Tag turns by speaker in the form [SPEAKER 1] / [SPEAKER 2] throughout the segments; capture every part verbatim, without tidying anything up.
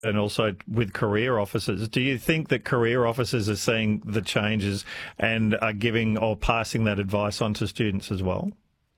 [SPEAKER 1] and also with career officers. Do you think that career officers are seeing the changes and are giving or passing that advice on to students as well?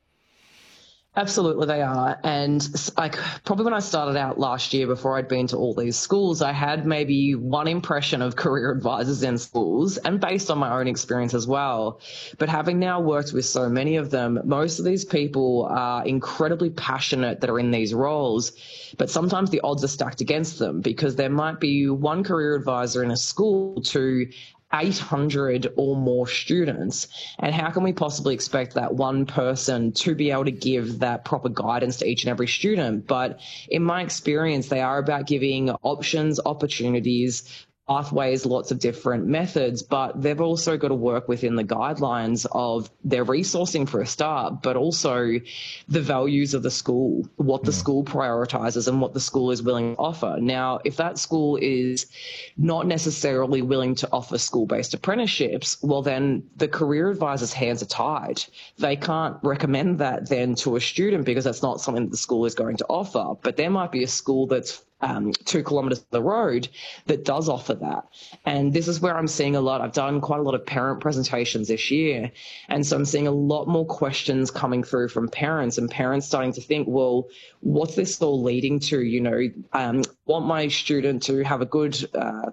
[SPEAKER 2] Absolutely, they are. And like probably when I started out last year, before I'd been to all these schools, I had maybe one impression of career advisors in schools, and based on my own experience as well. But having now worked with so many of them, most of these people are incredibly passionate that are in these roles. But sometimes the odds are stacked against them, because there might be one career advisor in a school to eight hundred or more students. And how can we possibly expect that one person to be able to give that proper guidance to each and every student? But in my experience, they are about giving options, opportunities, pathways, lots of different methods, but they've also got to work within the guidelines of their resourcing for a start, but also the values of the school, what the mm. school prioritizes and what the school is willing to offer. Now, if that school is not necessarily willing to offer school-based apprenticeships, well, then the career advisor's hands are tied. They can't recommend that then to a student because that's not something that the school is going to offer. But there might be a school that's Um, two kilometres up the road that does offer that. And this is where I'm seeing a lot. I've done quite a lot of parent presentations this year. And so I'm seeing a lot more questions coming through from parents, and parents starting to think, well, what's this all leading to? You know, um, want my student to have a good uh,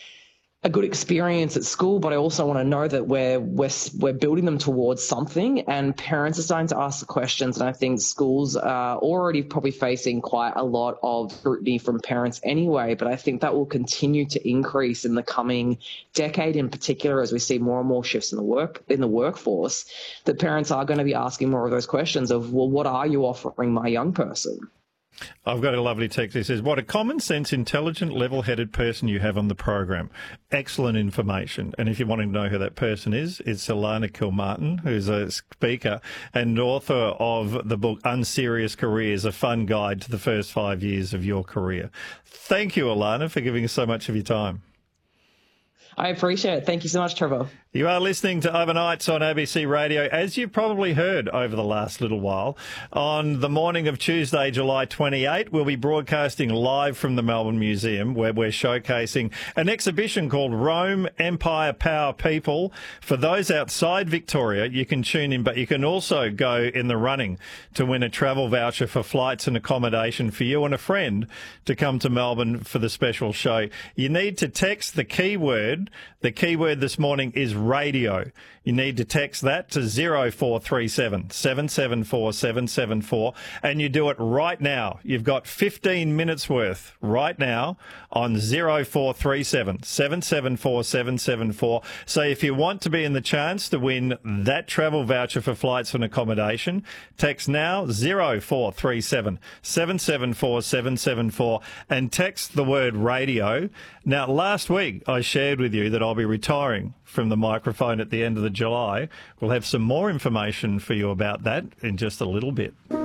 [SPEAKER 2] a good experience at school, but I also want to know that we're, we're, we're building them towards something. And parents are starting to ask the questions. And I think schools are already probably facing quite a lot of scrutiny from parents anyway, but I think that will continue to increase in the coming decade in particular, as we see more and more shifts in the work, in the workforce, that parents are going to be asking more of those questions of, well, what are you offering my young person?
[SPEAKER 1] I've got a lovely text that says, what a common sense, intelligent, level-headed person you have on the program. Excellent information. And if you want to know who that person is, it's Alana Kilmartin, who's a speaker and author of the book Unserious Careers, a fun guide to the first five years of your career. Thank you, Alana, for giving us so much of your time.
[SPEAKER 2] I appreciate it. Thank you so much, Trevor.
[SPEAKER 1] You are listening to Overnights on A B C Radio, as you've probably heard over the last little while. On the morning of Tuesday, July twenty-eighth, we'll be broadcasting live from the Melbourne Museum, where we're showcasing an exhibition called Rome, Empire, Power, People. For those outside Victoria, you can tune in, but you can also go in the running to win a travel voucher for flights and accommodation for you and a friend to come to Melbourne for the special show. You need to text the keyword. The keyword this morning is radio. You need to text that to zero four three seven, seven seven four, seven seven four, and you do it right now. You've got fifteen minutes worth right now on zero four three seven, seven seven four, seven seven four. So if you want to be in the chance to win that travel voucher for flights and accommodation, text now zero four three seven, seven seven four, seven seven four and text the word radio. Now, last week I shared with you that I'll be retiring from the microphone at the end of the July. We'll have some more information for you about that in just a little bit.